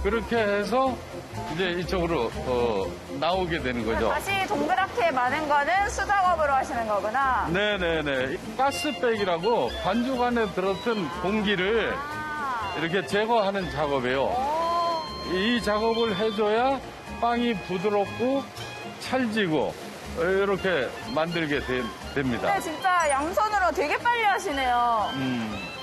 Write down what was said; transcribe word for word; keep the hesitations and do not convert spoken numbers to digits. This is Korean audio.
그렇게 해서 이제 이쪽으로 어, 나오게 되는 거죠. 다시 동그랗게 마는 거는 수작업으로 하시는 거구나. 네네네. 가스백이라고 반죽 안에 들었던 공기를 아. 이렇게 제거하는 작업이에요. 오. 이 작업을 해줘야 빵이 부드럽고 찰지고 이렇게 만들게 되, 됩니다. 근데 진짜 양손으로 되게 빨리 하시네요. 음.